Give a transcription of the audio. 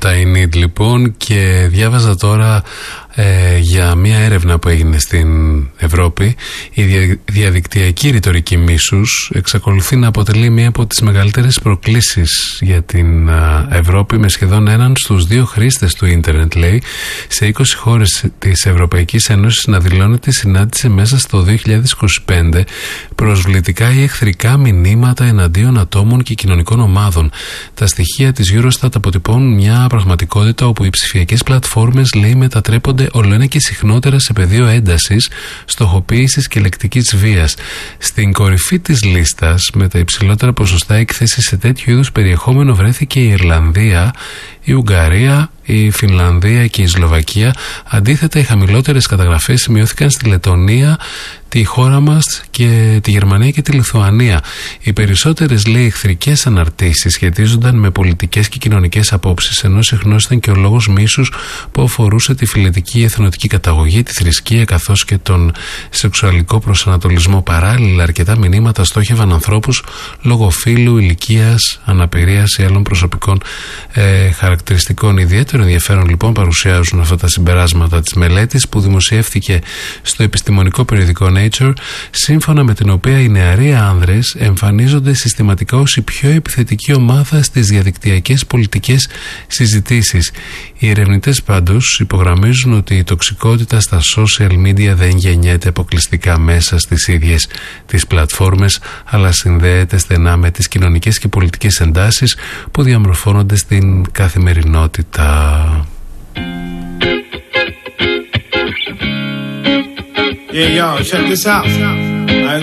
What I Need λοιπόν, και διάβαζα τώρα για μια έρευνα που έγινε στην Ευρώπη. Η διαδικτυακή ρητορική μίσους εξακολουθεί να αποτελεί μία από τις μεγαλύτερες προκλήσεις για την Ευρώπη, με σχεδόν 1 στους 2 χρήστες του ίντερνετ, λέει, σε 20 χώρες της Ευρωπαϊκής Ένωσης να δηλώνει ότι συνάντησε μέσα στο 2025 προσβλητικά ή εχθρικά μηνύματα εναντίον ατόμων και κοινωνικών ομάδων. Τα στοιχεία της Eurostat αποτυπώνουν μια πραγματικότητα όπου οι ψηφιακές πλατφόρμες, λέει, μετατρέπονται ολοένα και συχνότερα σε πεδίο έντασης, στοχοποίησης και λεκτικής βίας. Στην κορυφή της λίστας με τα υψηλότερα ποσοστά έκθεση σε τέτοιου είδους περιεχόμενο βρέθηκε η Ιρλανδία, η Ουγγαρία, η Φινλανδία και η Σλοβακία. Αντίθετα, οι χαμηλότερες καταγραφές σημειώθηκαν στη Λετονία, τη χώρα μας, και τη Γερμανία και τη Λιθουανία. Οι περισσότερες, λέει, εχθρικές αναρτήσεις σχετίζονταν με πολιτικές και κοινωνικές απόψεις, ενώ συχνός ήταν και ο λόγος μίσους που αφορούσε τη φυλετική εθνοτική καταγωγή, τη θρησκεία καθώς και τον σεξουαλικό προσανατολισμό. Παράλληλα, αρκετά μηνύματα στόχευαν ανθρώπους λόγω φύλου, ηλικίας, αναπηρίας ή άλλων προσωπικών χαρακτηριστικών. Ιδιαίτερο ενδιαφέρον λοιπόν παρουσιάζουν αυτά τα συμπεράσματα της μελέτης που δημοσιεύθηκε στο επιστημονικό περιοδικό Nature, σύμφωνα με την οποία οι νεαροί άνδρες εμφανίζονται συστηματικά ως η πιο επιθετική ομάδα στις διαδικτυακές πολιτικές συζητήσεις. Οι ερευνητές πάντως υπογραμμίζουν ότι η τοξικότητα στα social media δεν γεννιέται αποκλειστικά μέσα στις ίδιες τις πλατφόρμες, αλλά συνδέεται στενά με τις κοινωνικές και πολιτικές εντάσεις που διαμορφώνονται στην καθημερινότητα. Yeah, yo, check this out.